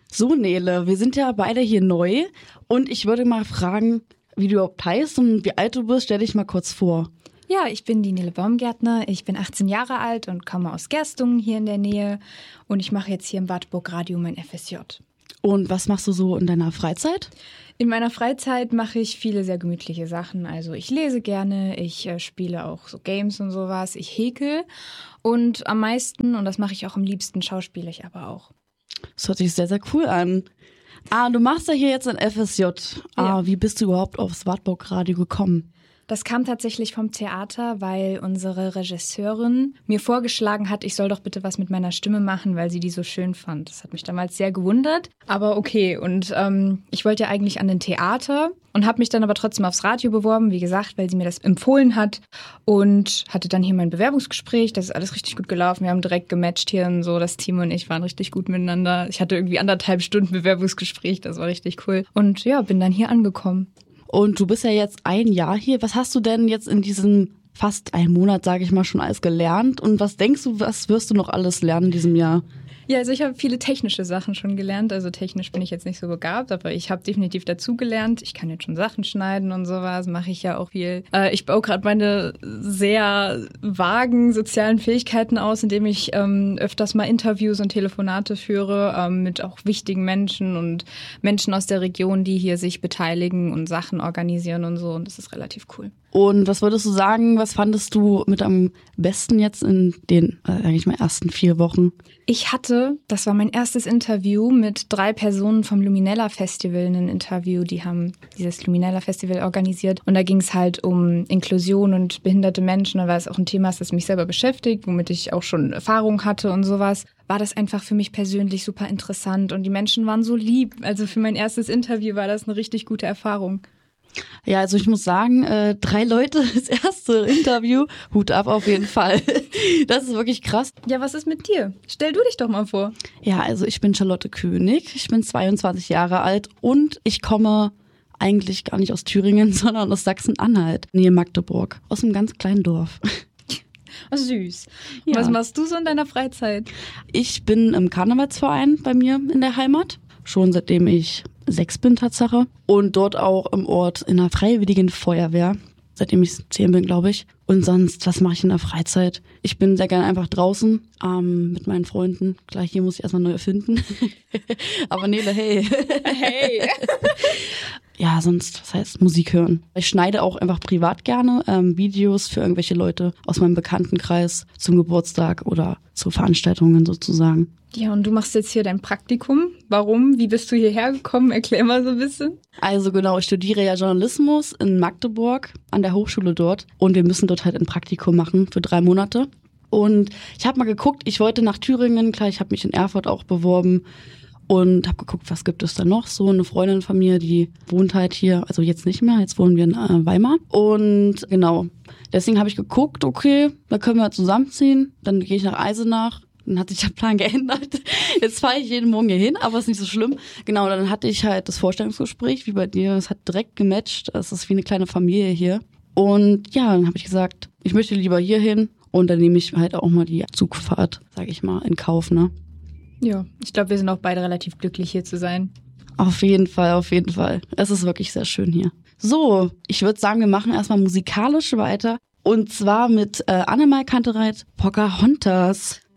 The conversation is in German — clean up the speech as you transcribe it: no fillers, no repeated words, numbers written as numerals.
So, Nele, wir sind ja beide hier neu und ich würde mal fragen, wie du überhaupt heißt und wie alt du bist. Stell dich mal kurz vor. Ja, ich bin die Nele Baumgärtner, ich bin 18 Jahre alt und komme aus Gerstungen hier in der Nähe und ich mache jetzt hier im Wartburg Radio mein FSJ. Und was machst du so in deiner Freizeit? In meiner Freizeit mache ich viele sehr gemütliche Sachen. Also ich lese gerne, ich spiele auch so Games und sowas, ich häkel und am meisten, und das mache ich auch am liebsten, schauspiele ich aber auch. Das hört sich sehr, sehr cool an. Du machst ja hier jetzt ein FSJ. Ja. Wie bist du überhaupt aufs Wartburg Radio gekommen? Das kam tatsächlich vom Theater, weil unsere Regisseurin mir vorgeschlagen hat, ich soll doch bitte was mit meiner Stimme machen, weil sie die so schön fand. Das hat mich damals sehr gewundert, aber okay. Und ich wollte ja eigentlich an den Theater und habe mich dann aber trotzdem aufs Radio beworben, wie gesagt, weil sie mir das empfohlen hat und hatte dann hier mein Bewerbungsgespräch. Das ist alles richtig gut gelaufen. Wir haben direkt gematcht hier und so. Das Team und ich waren richtig gut miteinander. Ich hatte irgendwie 1,5 Stunden Bewerbungsgespräch. Das war richtig cool. Und ja, bin dann hier angekommen. Und du bist ja jetzt ein Jahr hier. Was hast du denn jetzt in diesem fast einen Monat, sage ich mal, schon alles gelernt? Und was denkst du, was wirst du noch alles lernen in diesem Jahr? Ja, also ich habe viele technische Sachen schon gelernt. Also technisch bin ich jetzt nicht so begabt, aber ich habe definitiv dazu gelernt. Ich kann jetzt schon Sachen schneiden und sowas, mache ich ja auch viel. Ich baue gerade meine sehr vagen sozialen Fähigkeiten aus, indem ich öfters mal Interviews und Telefonate führe mit auch wichtigen Menschen und Menschen aus der Region, die hier sich beteiligen und Sachen organisieren und so. Und das ist relativ cool. Und was würdest du sagen, was fandest du mit am besten jetzt in den, sag ich mal, ersten 4 Wochen? Das war mein erstes Interview mit 3 Personen vom Luminella Festival, ein Interview, die haben dieses Luminella Festival organisiert und da ging es halt um Inklusion und behinderte Menschen, und weil es auch ein Thema ist, das mich selber beschäftigt, womit ich auch schon Erfahrung hatte und sowas, war das einfach für mich persönlich super interessant und die Menschen waren so lieb. Also für mein erstes Interview war das eine richtig gute Erfahrung. Ja, also ich muss sagen, 3 Leute, das erste Interview, Hut ab auf jeden Fall. Das ist wirklich krass. Ja, was ist mit dir? Stell du dich doch mal vor. Ja, also ich bin Charlotte König, ich bin 22 Jahre alt und ich komme eigentlich gar nicht aus Thüringen, sondern aus Sachsen-Anhalt, Nähe Magdeburg, aus einem ganz kleinen Dorf. Oh, süß. Ja. Was machst du so in deiner Freizeit? Ich bin im Karnevalsverein bei mir in der Heimat, schon seitdem ich 6 bin, Tatsache. Und dort auch im Ort in der Freiwilligen Feuerwehr, seitdem ich 10 bin, glaube ich. Und sonst, was mache ich in der Freizeit? Ich bin sehr gerne einfach draußen mit meinen Freunden. Klar, hier muss ich erstmal neu erfinden. Aber Nele, hey. Hey. Ja, sonst, das heißt Musik hören. Ich schneide auch einfach privat gerne Videos für irgendwelche Leute aus meinem Bekanntenkreis zum Geburtstag oder zu Veranstaltungen sozusagen. Ja, und du machst jetzt hier dein Praktikum. Warum? Wie bist du hierher gekommen? Erklär mal so ein bisschen. Also genau, ich studiere ja Journalismus in Magdeburg an der Hochschule dort und wir müssen dort halt ein Praktikum machen für 3 Monate. Und ich habe mal geguckt, ich wollte nach Thüringen, klar, ich habe mich in Erfurt auch beworben und habe geguckt, was gibt es da noch. So eine Freundin von mir, die wohnt halt hier, also jetzt nicht mehr, jetzt wohnen wir in Weimar. Und genau, deswegen habe ich geguckt, okay, da können wir zusammenziehen, dann gehe ich nach Eisenach. Dann hat sich der Plan geändert. Jetzt fahre ich jeden Morgen hier hin, aber ist nicht so schlimm. Genau, dann hatte ich halt das Vorstellungsgespräch, wie bei dir. Es hat direkt gematcht. Es ist wie eine kleine Familie hier. Und ja, dann habe ich gesagt, ich möchte lieber hier hin. Und dann nehme ich halt auch mal die Zugfahrt, sage ich mal, in Kauf, ne? Ja, ich glaube, wir sind auch beide relativ glücklich, hier zu sein. Auf jeden Fall, auf jeden Fall. Es ist wirklich sehr schön hier. So, ich würde sagen, wir machen erstmal musikalisch weiter. Und zwar mit Annemal Kantereit, Pocahontas.